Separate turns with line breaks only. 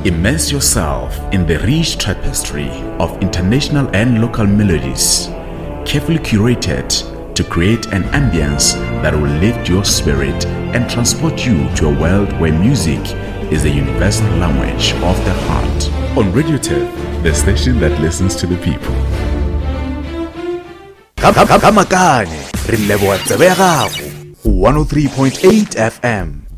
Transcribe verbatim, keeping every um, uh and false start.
Immerse yourself in the rich tapestry of international and local melodies, carefully curated to create an ambience that will lift your spirit and transport you to a world where music is the universal language of the heart. On Radio Tef, the station that listens to the people.
Kamakanye, re leboa tsebe ya gago, one oh three point eight F M.